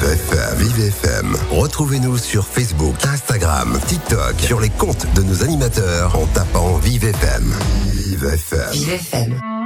FM. Vive FM. Retrouvez-nous sur Facebook, Instagram, TikTok, sur les comptes de nos animateurs en tapant Vive FM. Vive FM. Vive FM.